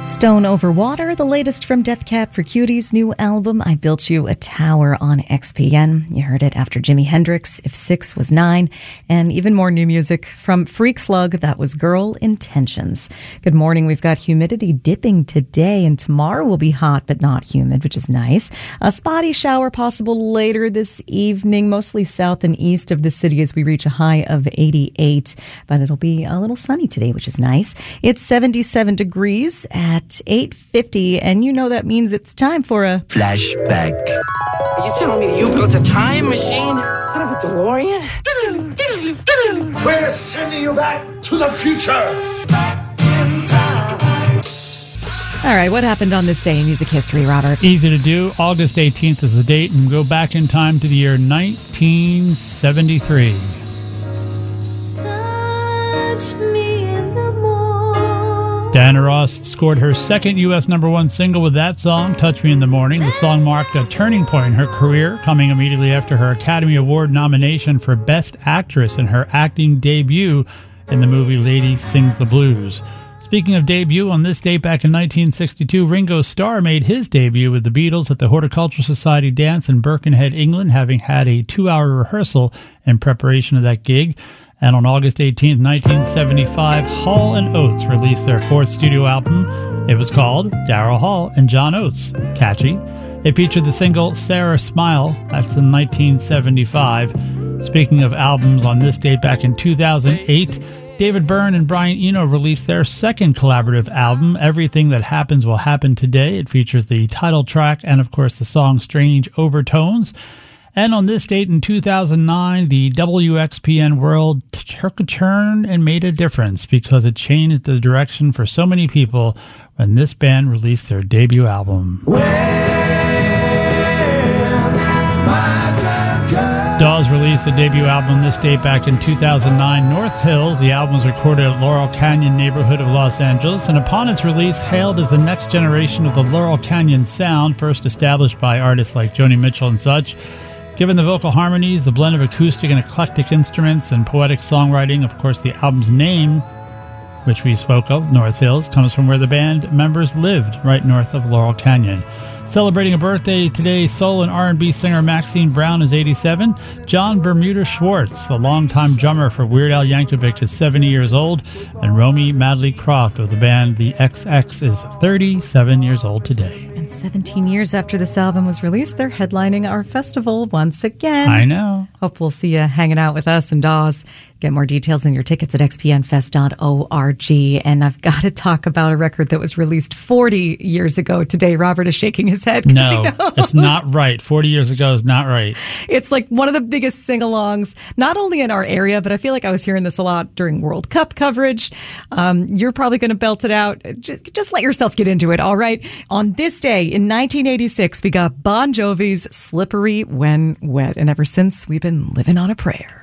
Stone Over Water, the latest from Death Cab for Cutie's new album, I Built You a Tower on XPN. You heard it after Jimi Hendrix, If 6 Was 9, and even more new music from Freak Slug, that was Girl Intentions. Good morning. We've got humidity dipping today, and tomorrow will be hot but not humid, which is nice. A spotty shower possible later this evening, mostly south and east of the city as we reach a high of 88, but it'll be a little sunny today, which is nice. It's 77 degrees at 8:50, and you know that means it's time for a flashback. Are you telling me that you built a time machine out of a DeLorean? We're sending you back to the future. Back in time. All right, what happened on this day in music history, Robert? Easy to do. August 18th is the date, and go back in time to the year 1973. Touch me in the morning. Diana Ross scored her second U.S. #1 single with that song, Touch Me in the Morning. The song marked a turning point in her career, coming immediately after her Academy Award nomination for Best Actress in her acting debut in the movie Lady Sings the Blues. Speaking of debut, on this date back in 1962, Ringo Starr made his debut with the Beatles at the Horticultural Society dance in Birkenhead, England, having had a 2-hour rehearsal in preparation of that gig. And on August 18, 1975, Hall & Oates released their fourth studio album. It was called Daryl Hall and John Oates. Catchy. It featured the single Sarah Smile. That's in 1975. Speaking of albums, on this date back in 2008, David Byrne and Brian Eno released their second collaborative album, Everything That Happens Will Happen Today. It features the title track and, of course, the song Strange Overtones. And on this date in 2009, the WXPN world took a turn and made a difference because it changed the direction for so many people when this band released their debut album. Dawes released the debut album this date back in 2009, North Hills. The album was recorded at Laurel Canyon neighborhood of Los Angeles, and upon its release, hailed as the next generation of the Laurel Canyon sound, first established by artists like Joni Mitchell and such. Given the vocal harmonies, the blend of acoustic and eclectic instruments, and poetic songwriting, of course, the album's name, which we spoke of, North Hills, comes from where the band members lived, right north of Laurel Canyon. Celebrating a birthday today, soul and R&B singer Maxine Brown is 87. John Bermuda Schwartz, the longtime drummer for Weird Al Yankovic, is 70 years old. And Romy Madley Croft of the band The XX is 37 years old today. And 17 years after this album was released, they're headlining our festival once again. I know. Hope we'll see you hanging out with us and Dawes. Get more details and your tickets at xpnfest.org. And I've got to talk about a record that was released 40 years ago today. Robert is shaking his head. No, it's not right. 40 years ago is not right. It's like one of the biggest sing-alongs, not only in our area, but I feel like I was hearing this a lot during World Cup coverage. You're probably going to belt it out. Just let yourself get into it, all right? On this day in 1986, we got Bon Jovi's Slippery When Wet. And ever since, we've been living on a prayer.